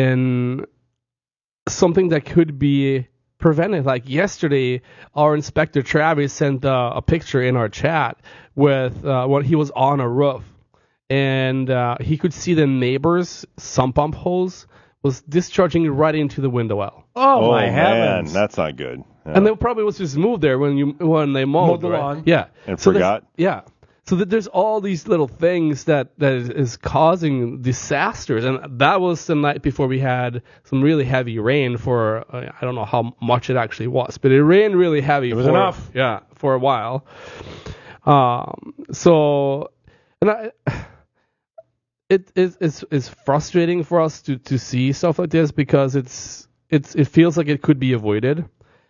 Speaker 22: in something that could be prevented. Like yesterday, our inspector Travis sent uh, a picture in our chat with uh, when he was on a roof, and uh, he could see the neighbor's sump pump hose was discharging right into the window well.
Speaker 3: Oh, my
Speaker 7: man,
Speaker 3: heavens.
Speaker 7: that's not good. Yeah.
Speaker 22: And they probably was just moved there when you when they mowed,
Speaker 3: Mowed the
Speaker 22: right?
Speaker 3: lawn.
Speaker 22: Yeah,
Speaker 7: And
Speaker 22: So there's-
Speaker 7: forgot.
Speaker 22: Yeah, so that there's all these little things that that is, is causing disasters, and that was the night before we had some really heavy rain for uh, I don't know how much it actually was, but it rained really heavy.
Speaker 3: It was
Speaker 22: for,
Speaker 3: enough.
Speaker 22: Yeah, for a while. Um. So, and I. It is it's, it's frustrating for us to, to see stuff like this because it's it's it feels like it could be avoided.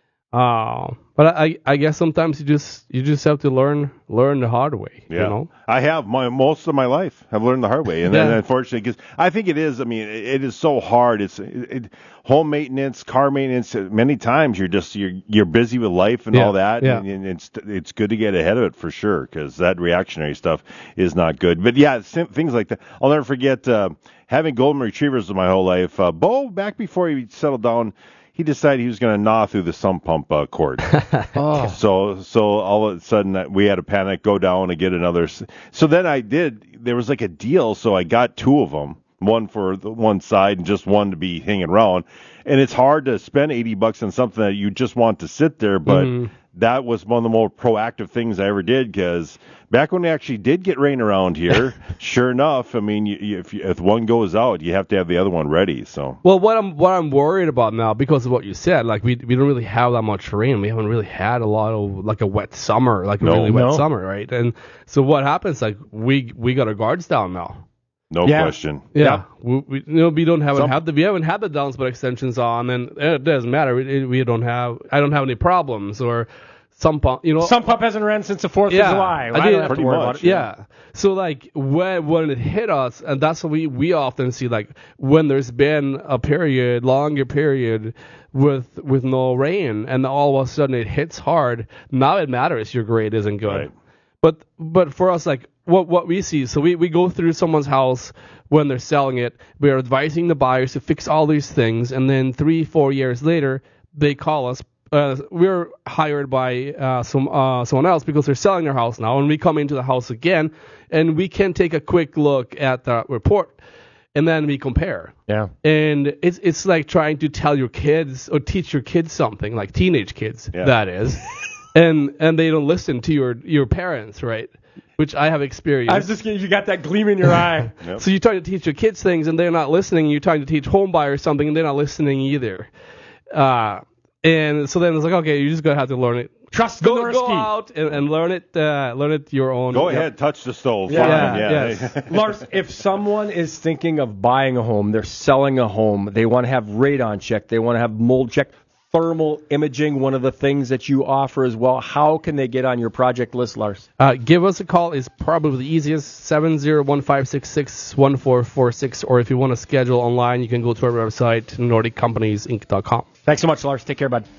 Speaker 22: Uh, but I I guess sometimes you just you just have to learn learn the hard way.
Speaker 7: Yeah,
Speaker 22: You know?
Speaker 7: I have my most of my life. I've learned the hard way, and then
Speaker 22: Yeah.
Speaker 7: unfortunately, because I think it is. I mean, it, it is so hard. It's it, it, home maintenance, car maintenance. Many times you're just you're you're busy with life and
Speaker 22: Yeah,
Speaker 7: all that,
Speaker 22: yeah.
Speaker 7: and, and it's it's good to get ahead of it for sure because that reactionary stuff is not good. But yeah, sim- things like that. I'll never forget uh, having golden retrievers my whole life. Uh, Bo, back before he settled down, he decided he was going to gnaw through the sump pump uh, cord.
Speaker 3: Oh.
Speaker 7: So so all of a sudden uh, we had to panic, go down and get another. s- So then I did. There was like a deal, so I got two of them, one for the one side and just one to be hanging around. And it's hard to spend eighty bucks on something that you just want to sit there, but
Speaker 22: Mhm.
Speaker 7: that was one of the more proactive things I ever did because back when we actually did get rain around here, sure enough, I mean, you, you, if you, if one goes out, you have to have the other one ready. So.
Speaker 22: Well, what I'm what I'm worried about now because of what you said, like we we don't really have that much rain. We haven't really had a lot of like a wet summer, like a
Speaker 7: No.
Speaker 22: really wet
Speaker 7: No.
Speaker 22: summer, right? And so what happens? Like we we got our guards down now.
Speaker 7: No
Speaker 22: Yeah.
Speaker 7: question.
Speaker 22: Yeah, We, we, you know, we don't haven't
Speaker 7: Some-
Speaker 22: had the we haven't had the downspout extensions on, and it doesn't matter. We, we don't have I don't have any problems or some pump, you know.
Speaker 3: Sump pump hasn't ran since the fourth
Speaker 22: Yeah,
Speaker 3: of July.
Speaker 22: I
Speaker 3: I,
Speaker 22: did-
Speaker 3: don't have to
Speaker 22: pretty
Speaker 3: worry
Speaker 22: much,
Speaker 3: about it.
Speaker 22: Yeah. So like when when it hit us, and that's what we we often see, like when there's been a period, longer period with with no rain, and all of a sudden it hits hard. Now it matters your grade isn't good.
Speaker 7: Right.
Speaker 22: But but for us, like what what we see, so we, we go through someone's house when they're selling it. We are advising the buyers to fix all these things, and then three four years later they call us. Uh, we're hired by uh, some uh, someone else because they're selling their house now, and we come into the house again, and we can take a quick look at the report, and then we compare.
Speaker 3: Yeah.
Speaker 22: And it's it's like trying to tell your kids or teach your kids something, like teenage kids,
Speaker 7: Yeah.
Speaker 22: that is, and and they don't listen to your your parents, right? Which I have experienced.
Speaker 3: I was just kidding. You got that gleam in your eye.
Speaker 7: Yep.
Speaker 22: So you're trying to teach your kids things and they're not listening. You're trying to teach home buyers something and they're not listening either. Uh, and so then it's like, okay, you just gotta have to learn it.
Speaker 3: Trust the
Speaker 22: go,
Speaker 3: Norski.
Speaker 22: go out and, and learn it. Uh, learn it your own.
Speaker 7: Go
Speaker 22: Yep.
Speaker 7: ahead, touch the stove.
Speaker 22: Yeah,
Speaker 7: Fine,
Speaker 22: yeah,
Speaker 7: yeah.
Speaker 22: yes.
Speaker 3: Lars, if someone is thinking of buying a home, they're selling a home, they want to have radon check, they want to have mold check, thermal imaging, one of the things that you offer as well, how can they get on your project list, Lars?
Speaker 22: Uh, give us a call is probably the easiest, seven zero one five six six one four four six, or if you want to schedule online, you can go to our website, nordic companies inc dot com.
Speaker 3: Thanks so much, Lars. Take care, bud.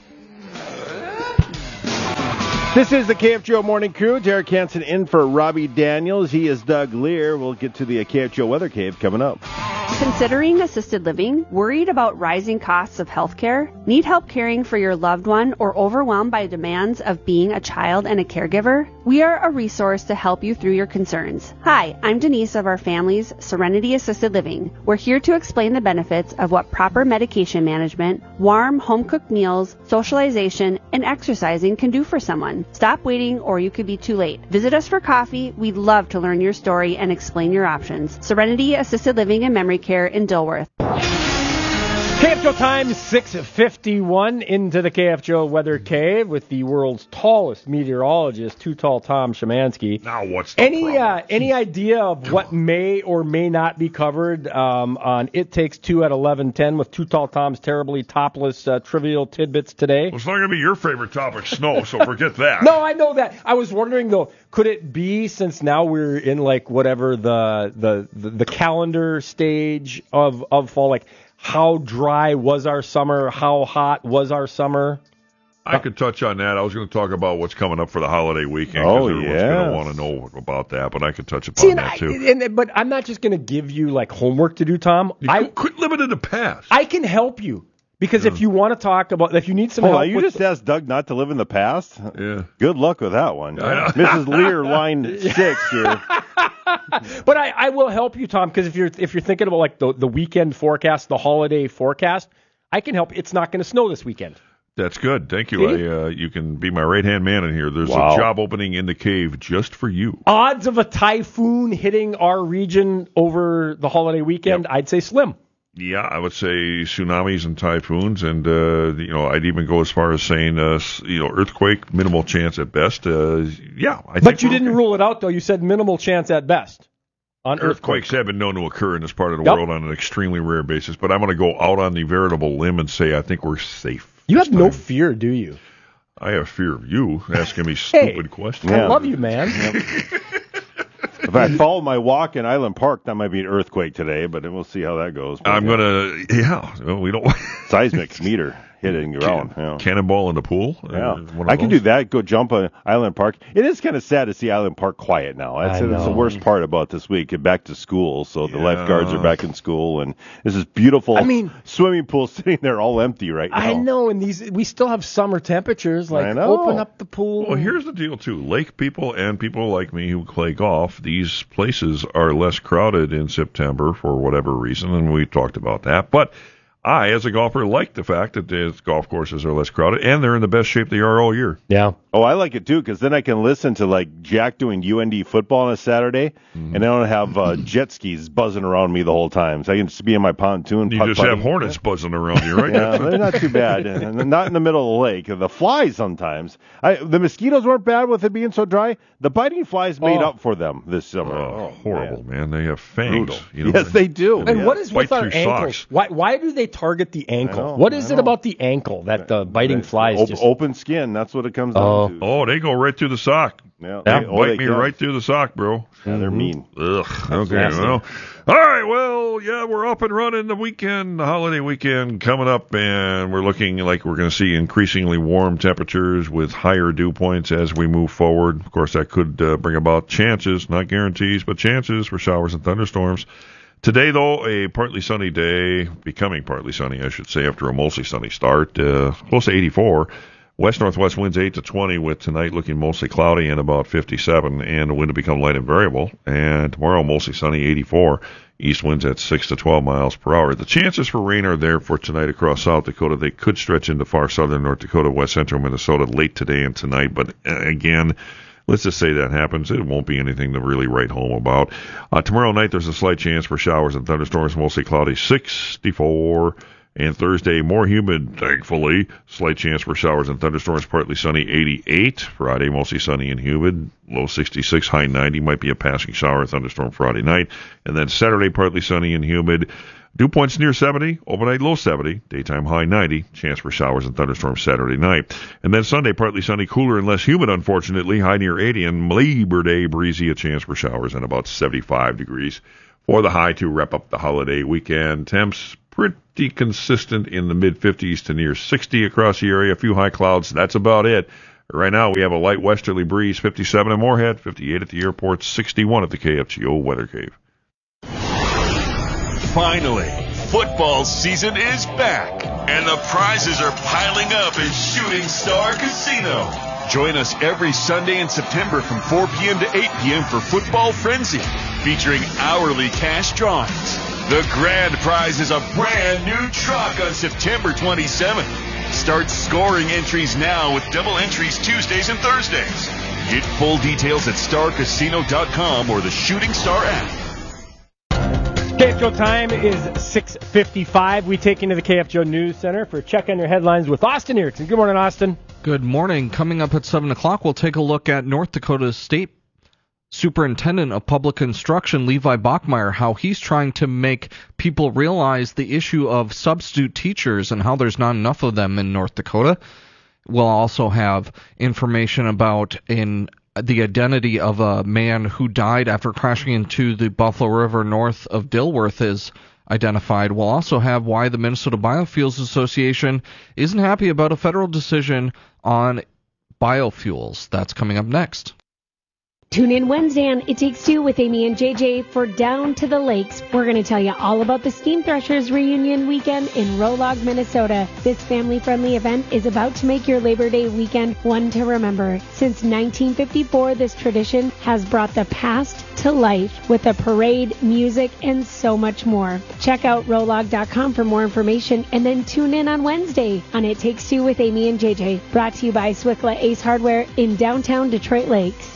Speaker 7: This is the K F G O Morning Crew. Derek Hansen in for Robbie Daniels. He is Doug Lear. We'll get to the uh, K F G O Weather Cave coming up.
Speaker 1: Considering assisted living? Worried about rising costs of healthcare? Need help caring for your loved one or overwhelmed by demands of being a child and a caregiver? We are a resource to help you through your concerns. Hi, I'm Denise of our family's Serenity Assisted Living. We're here to explain the benefits of what proper medication management, warm, home-cooked meals, socialization, and exercising can do for someone. Stop waiting or you could be too late. Visit us for coffee. We'd love to learn your story and explain your options. Serenity Assisted Living and Memory Care in Dilworth.
Speaker 3: K F G O time, six fifty-one, into the K F G O Weather Cave with the world's tallest meteorologist, Too Tall Tom Szymanski.
Speaker 15: Now what's the
Speaker 3: Any uh, any idea of what may or may not be covered um, on It Takes Two at eleven ten with Too Tall Tom's terribly topless uh, trivial tidbits today?
Speaker 15: Well, it's not going to be your favorite topic, snow, so forget that.
Speaker 3: No, I know that. I was wondering, though, could it be, since now we're in, like, whatever the the, the, the calendar stage of, of fall, like, how dry was our summer? How hot was our summer?
Speaker 15: I could touch on that. I was going to talk about what's coming up for the holiday weekend.
Speaker 7: Oh,
Speaker 15: everyone's
Speaker 7: yes.
Speaker 15: going to want to know about that, but I could touch upon
Speaker 3: See, and
Speaker 15: that,
Speaker 3: I,
Speaker 15: too.
Speaker 3: and, but I'm not just going to give you, like, homework to do, Tom.
Speaker 15: You
Speaker 3: I
Speaker 15: quit limited to pass.
Speaker 3: I can help you. Because
Speaker 15: Yeah.
Speaker 3: if you want to talk about, if you need some
Speaker 7: Hold
Speaker 3: help
Speaker 7: on, you
Speaker 3: with
Speaker 7: just asked Doug not to live in the past?
Speaker 15: Yeah.
Speaker 7: Good luck with that one.
Speaker 15: I know.
Speaker 7: Missus Lear, line six here.
Speaker 3: But I, I will help you, Tom, because if you're if you're thinking about like the the weekend forecast, the holiday forecast, I can help. It's not going to snow this weekend.
Speaker 15: That's good. Thank you.
Speaker 3: See?
Speaker 15: I, uh, you can be my right-hand man in here. There's
Speaker 7: Wow.
Speaker 15: a job opening in the cave just for you.
Speaker 3: Odds of a typhoon hitting our region over the holiday weekend, I'd say slim.
Speaker 15: Yeah, I would say tsunamis and typhoons, and uh, you know, I'd even go as far as saying, uh, s- you know, earthquake, minimal chance at best. Uh, yeah, I think
Speaker 3: But you
Speaker 15: we're
Speaker 3: didn't
Speaker 15: okay.
Speaker 3: rule it out, though. You said minimal chance at best on earthquake.
Speaker 15: Earthquakes have been known to occur in this part of the
Speaker 3: Yep.
Speaker 15: world on an extremely rare basis, but I'm going to go out on the veritable limb and say I think we're safe.
Speaker 3: You have no fear, do you?
Speaker 15: I have fear of you asking me
Speaker 3: Hey,
Speaker 15: stupid questions.
Speaker 3: I love you, man.
Speaker 7: If I follow my walk in Island Park, that might be an earthquake today, but we'll see how that goes. But,
Speaker 15: I'm
Speaker 7: yeah.
Speaker 15: going to, yeah, well, we don't.
Speaker 7: Seismic meter hitting ground. Yeah.
Speaker 15: Cannonball in the pool.
Speaker 7: Yeah,
Speaker 15: Uh, one of
Speaker 7: I can
Speaker 15: those.
Speaker 7: do that. Go jump on Island Park. It is kind of sad to see Island Park quiet now. That's,
Speaker 3: I
Speaker 7: that's the
Speaker 3: know.
Speaker 7: worst part about this week. Get back to school, so the
Speaker 15: Yeah.
Speaker 7: lifeguards are back in school, and this is beautiful.
Speaker 3: I mean-
Speaker 7: swimming pool sitting there all empty right now.
Speaker 3: I know, and these we still have summer temperatures. Like,
Speaker 7: I know.
Speaker 3: open up the pool.
Speaker 15: Well, here's the deal, too. Lake people and people like me who play golf, these places are less crowded in September for whatever reason, and we talked about that. But I, as a golfer, like the fact that the golf courses are less crowded, and they're in the best shape they are all year.
Speaker 3: Yeah.
Speaker 7: Oh, I like it too, because then I can listen to like Jack doing U N D football on a Saturday,
Speaker 15: Mm-hmm.
Speaker 7: and I don't have uh, jet skis buzzing around me the whole time. So I can just be in my pontoon.
Speaker 15: You
Speaker 7: putt
Speaker 15: just have
Speaker 7: putting.
Speaker 15: hornets buzzing around you, right?
Speaker 7: Yeah, they're not too bad. And not in the middle of the lake. The flies sometimes. I, the mosquitoes weren't bad with it being so dry. The biting flies made
Speaker 3: Oh.
Speaker 7: up for them this summer.
Speaker 15: Oh, horrible, man. They have fangs.
Speaker 7: Brutal.
Speaker 15: You know,
Speaker 7: Yes, they do.
Speaker 3: And
Speaker 7: Yeah.
Speaker 3: what is with
Speaker 15: Bite
Speaker 3: our
Speaker 15: through
Speaker 3: ankles?
Speaker 15: socks.
Speaker 3: Why why do they target the ankle?
Speaker 7: know,
Speaker 3: what is
Speaker 7: I
Speaker 3: it
Speaker 7: know.
Speaker 3: about the ankle that the biting flies
Speaker 7: Op-
Speaker 3: just?
Speaker 7: open skin. That's what it comes
Speaker 3: Oh.
Speaker 7: down to.
Speaker 15: Oh, they go right through the sock.
Speaker 7: Yeah,
Speaker 15: They
Speaker 7: they- oh,
Speaker 15: bite
Speaker 7: they
Speaker 15: me
Speaker 7: can.
Speaker 15: right through the sock, bro.
Speaker 7: Yeah, they're mean.
Speaker 15: Ugh. Okay.
Speaker 3: nasty.
Speaker 15: Well, all right. Well, yeah, we're up and running the weekend, the holiday weekend coming up, and we're looking like we're going to see increasingly warm temperatures with higher dew points as we move forward. Of course, that could uh, bring about chances, not guarantees, but chances for showers and thunderstorms. Today, though, a partly sunny day, becoming partly sunny, I should say, after a mostly sunny start, uh, close to eighty-four. West-northwest winds eight to twenty, with tonight looking mostly cloudy and about fifty-seven, and the wind to become light and variable. And tomorrow, mostly sunny, eighty-four. East winds at six to twelve miles per hour. The chances for rain are there for tonight across South Dakota. They could stretch into far southern North Dakota, west central Minnesota late today and tonight. But uh, again, let's just say that happens. It won't be anything to really write home about. Uh, tomorrow night, there's a slight chance for showers and thunderstorms, mostly cloudy, sixty-four. And Thursday, more humid, thankfully. Slight chance for showers and thunderstorms, partly sunny, eighty-eight. Friday, mostly sunny and humid, low sixty-six, high ninety. Might be a passing shower or thunderstorm Friday night. And then Saturday, partly sunny and humid. Dew points near seventy, overnight low seventy, daytime high ninety, chance for showers and thunderstorms Saturday night. And then Sunday, partly sunny, cooler and less humid, unfortunately, high near eighty, and Labor Day, breezy, a chance for showers and about seventy-five degrees for the high to wrap up the holiday weekend. Temps pretty consistent in the mid-fifties to near sixty across the area, a few high clouds, that's about it. Right now, we have a light westerly breeze, fifty-seven at Moorhead, fifty-eight at the airport, sixty-one at the K F G O Weather Cave.
Speaker 2: Finally, football season is back, and the prizes are piling up at Shooting Star Casino. Join us every Sunday in September from four p.m. to eight p.m. for Football Frenzy, featuring hourly cash drawings. The grand prize is a brand new truck on September twenty-seventh. Start scoring entries now with double entries Tuesdays and Thursdays. Get full details at star casino dot com or the Shooting Star app.
Speaker 3: K F G O time is six fifty-five. We take you into the K F G O News Center for Check on Your Headlines with Austin Erickson. Good morning, Austin.
Speaker 11: Good morning. Coming up at seven o'clock, we'll take a look at North Dakota State Superintendent of Public Instruction, Levi Bachmeyer, how he's trying to make people realize the issue of substitute teachers and how there's not enough of them in North Dakota. We'll also have information about in the identity of a man who died after crashing into the Buffalo River north of Dilworth is identified. We'll also have why the Minnesota Biofuels Association isn't happy about a federal decision on biofuels. That's coming up next.
Speaker 4: Tune in Wednesday on It Takes Two with Amy and J J for Down to the Lakes. We're going to tell you all about the Steam Threshers reunion weekend in Rolog, Minnesota. This family-friendly event is about to make your Labor Day weekend one to remember. Since nineteen fifty-four, this tradition has brought the past to life with a parade, music, and so much more. Check out rolog dot com for more information and then tune in on Wednesday on It Takes Two with Amy and J J. Brought to you by Swickla Ace Hardware in downtown Detroit Lakes.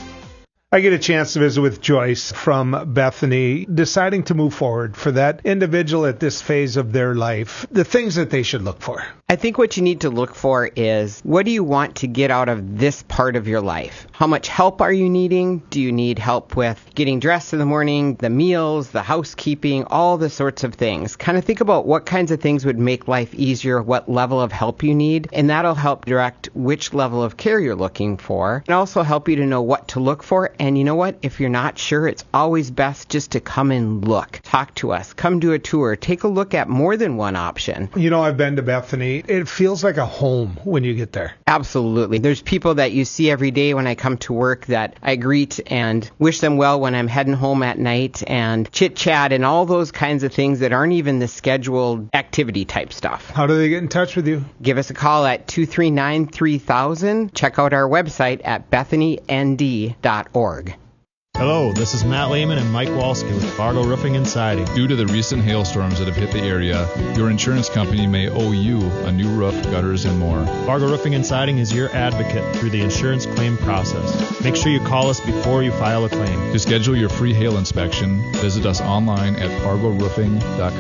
Speaker 23: I get a chance to visit with Joyce from Bethany, deciding to move forward for that individual at this phase of their life, the things that they should look for.
Speaker 24: I think what you need to look for is, what do you want to get out of this part of your life? How much help are you needing? Do you need help with getting dressed in the morning, the meals, the housekeeping, all the sorts of things? Kind of think about what kinds of things would make life easier, what level of help you need, and that'll help direct which level of care you're looking for, and also help you to know what to look for. And you know what? If you're not sure, it's always best just to come and look. Talk to us. Come do a tour. Take a look at more than one option.
Speaker 23: You know, I've been to Bethany. It feels like a home when you get there.
Speaker 24: Absolutely. There's people that you see every day when I come to work that I greet and wish them well when I'm heading home at night, and chit-chat and all those kinds of things that aren't even the scheduled activity type stuff.
Speaker 23: How do they get in touch with you?
Speaker 24: Give us a call at two three nine, three thousand. Check out our website at bethany n d dot org.
Speaker 25: Hello, this is Matt Lehman and Mike Walski with Fargo Roofing and Siding.
Speaker 26: Due to the recent hailstorms that have hit the area, your insurance company may owe you a new roof, gutters, and more.
Speaker 25: Fargo Roofing and Siding is your advocate through the insurance claim process. Make sure you call us before you file a claim.
Speaker 26: To schedule your free hail inspection, visit us online at fargo roofing dot com.